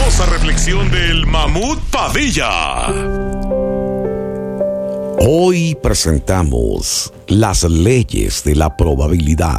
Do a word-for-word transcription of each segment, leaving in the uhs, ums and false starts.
poderosa reflexión del Mamut Padilla. Hoy presentamos las leyes de la probabilidad.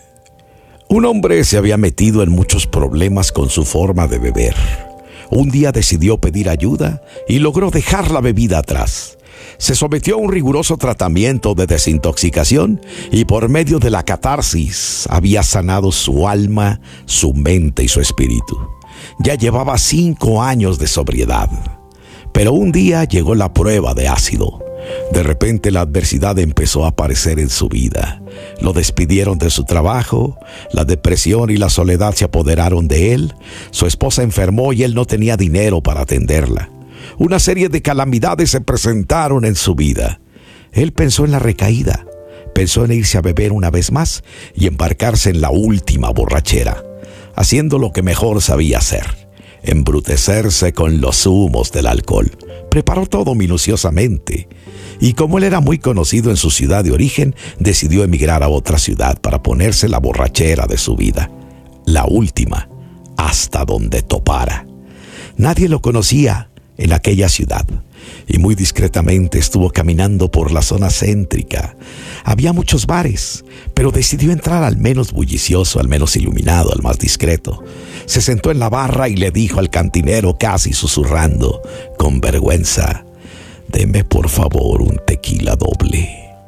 Un hombre se había metido en muchos problemas con su forma de beber. Un día decidió pedir ayuda y logró dejar la bebida atrás. Se sometió a un riguroso tratamiento de desintoxicación y por medio de la catarsis había sanado su alma, su mente y su espíritu. Ya llevaba cinco años de sobriedad. Pero un día llegó la prueba de ácido. De repente la adversidad empezó a aparecer en su vida. Lo despidieron de su trabajo, la depresión y la soledad se apoderaron de él, su esposa enfermó y él no tenía dinero para atenderla. Una serie de calamidades se presentaron en su vida. Él pensó en la recaída, pensó en irse a beber una vez más y embarcarse en la última borrachera, haciendo lo que mejor sabía hacer, embrutecerse con los humos del alcohol. Preparó todo minuciosamente y como él era muy conocido en su ciudad de origen, decidió emigrar a otra ciudad para ponerse la borrachera de su vida, la última, hasta donde topara. Nadie lo conocía en aquella ciudad y muy discretamente estuvo caminando por la zona céntrica. Había muchos bares, pero decidió entrar al menos bullicioso, al menos iluminado, al más discreto. Se sentó en la barra y le dijo al cantinero, casi susurrando, con vergüenza: «Deme por favor un tequila doble».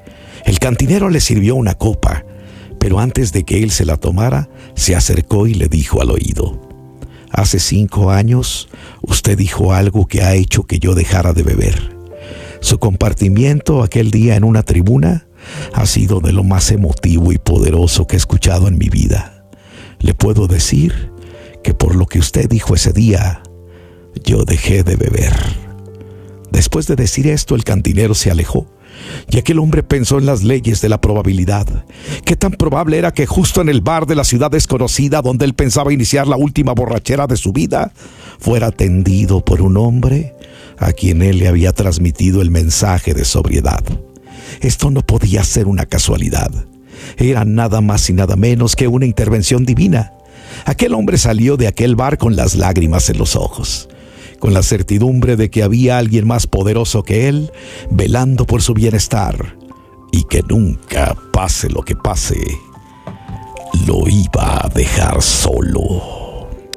El cantinero le sirvió una copa, pero antes de que él se la tomara, se acercó y le dijo al oído: «Hace cinco años, usted dijo algo que ha hecho que yo dejara de beber. Su compartimiento aquel día en una tribuna ha sido de lo más emotivo y poderoso que he escuchado en mi vida. Le puedo decir que por lo que usted dijo ese día, yo dejé de beber». Después de decir esto, el cantinero se alejó, y aquel hombre pensó en las leyes de la probabilidad. Qué tan probable era que justo en el bar de la ciudad desconocida, donde él pensaba iniciar la última borrachera de su vida, fuera atendido por un hombre a quien él le había transmitido el mensaje de sobriedad. Esto no podía ser una casualidad. Era nada más y nada menos que una intervención divina. Aquel hombre salió de aquel bar con las lágrimas en los ojos, con la certidumbre de que había alguien más poderoso que él, velando por su bienestar, y que nunca, pase lo que pase, lo iba a dejar solo.